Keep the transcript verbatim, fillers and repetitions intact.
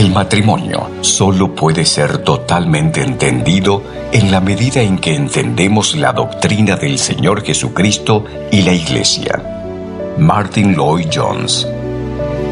El matrimonio solo puede ser totalmente entendido en la medida en que entendemos la doctrina del Señor Jesucristo y la Iglesia. Martyn Lloyd-Jones.